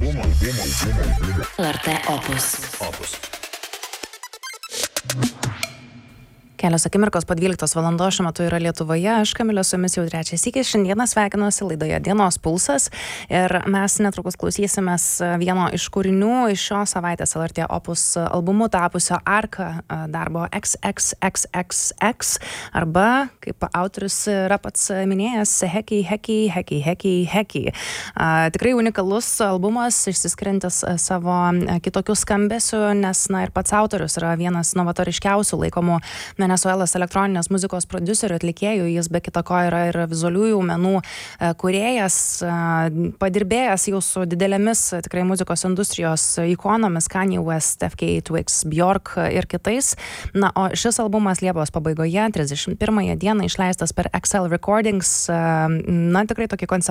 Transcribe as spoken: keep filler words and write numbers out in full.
L R T Opus. Opus. Kelios akimirkos po dvyliktos valandos šiuo metu yra Lietuvoje. Aš Kamilė su jumis jau trečią sykį. Šiandieną sveikinuosi laidoje Dienos pulsas ir mes netrukus klausysimės vieno iš kūrinių iš šios savaitės L R T Opus albumu tapusio Arka darbo X X X X X arba, kaip autorius yra pats minėjęs, Heki, Heki, Heki, Heki, Heki. Tikrai unikalus albumas, išsiskiriantis savo kitokių skambesių, nes na, ir pats autorius yra vienas novatoriškiausių laikomų Venezuelos elektroninės muzikos prodiuserių, atlikėjų. Jis be kita ko yra ir vizualiųjų menų kūrėjas, padirbėjęs jau su didelėmis tikrai muzikos industrijos ikonomis Kanye West, F K Twigs, Bjork ir kitais. Na, o šis albumas Liepos pabaigoje, trisdešimt pirmąją dieną, išleistas per Excel Recordings. Na, tikrai tokį konceptualų